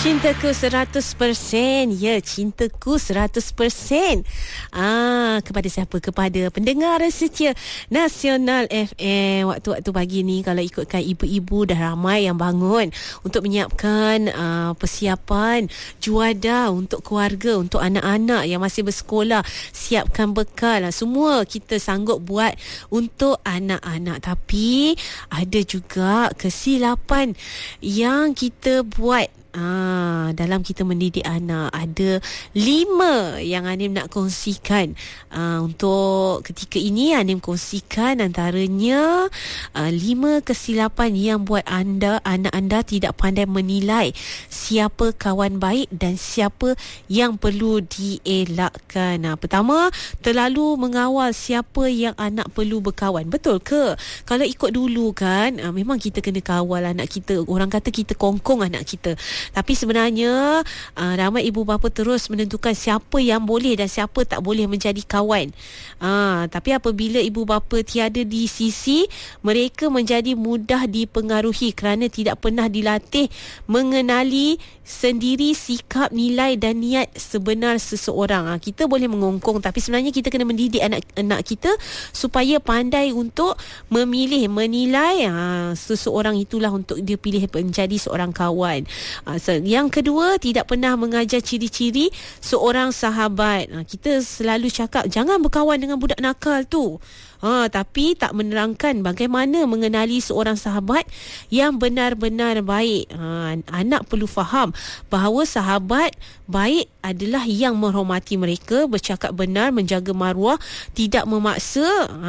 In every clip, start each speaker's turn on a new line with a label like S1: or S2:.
S1: Cintaku 100%. Ya, cintaku 100%. Kepada siapa? Kepada pendengar setia Nasional FM. Waktu-waktu pagi ni, kalau ikutkan ibu-ibu, dah ramai yang bangun untuk menyiapkan persiapan juada untuk keluarga, untuk anak-anak yang masih bersekolah. Siapkan bekal. Semua kita sanggup buat untuk anak-anak. Tapi ada juga kesilapan yang kita buat dalam kita mendidik anak. Ada 5 yang Anim nak kongsikan untuk ketika ini. Anim kongsikan antaranya 5 kesilapan yang buat anak anda tidak pandai menilai siapa kawan baik dan siapa yang perlu dielakkan. Pertama, terlalu mengawal siapa yang anak perlu berkawan. Betul ke? Kalau ikut dulu kan, memang kita kena kawal anak kita. Orang kata kita kongkong anak kita. Tapi sebenarnya ramai ibu bapa terus menentukan siapa yang boleh dan siapa tak boleh menjadi kawan. Tapi apabila ibu bapa tiada di sisi, mereka menjadi mudah dipengaruhi kerana tidak pernah dilatih mengenali sendiri sikap, nilai dan niat sebenar seseorang. Kita boleh mengongkong, tapi sebenarnya kita kena mendidik anak kita supaya pandai untuk memilih, menilai seseorang itulah untuk dia pilih menjadi seorang kawan. Yang kedua, tidak pernah mengajar ciri-ciri seorang sahabat. Kita selalu cakap jangan berkawan dengan budak nakal tu. Tapi tak menerangkan bagaimana mengenali seorang sahabat yang benar-benar baik. Anak perlu faham bahawa sahabat baik adalah yang menghormati mereka, bercakap benar, menjaga maruah, tidak memaksa,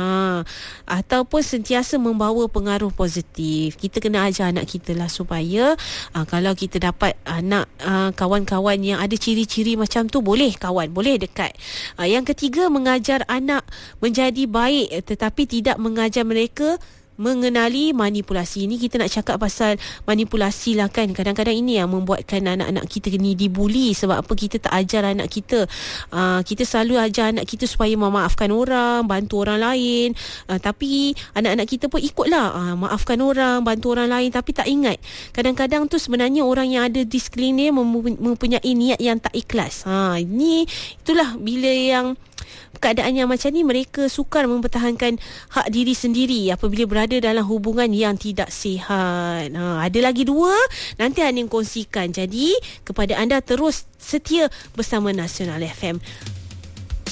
S1: ataupun sentiasa membawa pengaruh positif. Kita kena ajar anak kita lah supaya kalau kita dapat anak kawan-kawan yang ada ciri-ciri macam tu, boleh kawan, boleh dekat. Yang ketiga, mengajar anak menjadi baik tetapi tidak mengajar mereka mengenali manipulasi. Ini kita nak cakap pasal manipulasi lah kan. Kadang-kadang ini yang membuatkan anak-anak kita ni dibuli. Sebab apa? Kita tak ajar anak kita. Kita selalu ajar anak kita supaya memaafkan orang, bantu orang lain. Tapi anak-anak kita pun ikutlah, maafkan orang, bantu orang lain, tapi tak ingat kadang-kadang tu sebenarnya orang yang ada di sekeliling dia mempunyai niat yang tak ikhlas. Itulah bila yang keadaan yang macam ni, mereka sukar mempertahankan hak diri sendiri apabila berada dalam hubungan yang tidak sihat. Ada lagi 2 nanti Anim kongsikan. Jadi kepada anda, terus setia bersama Nasional FM.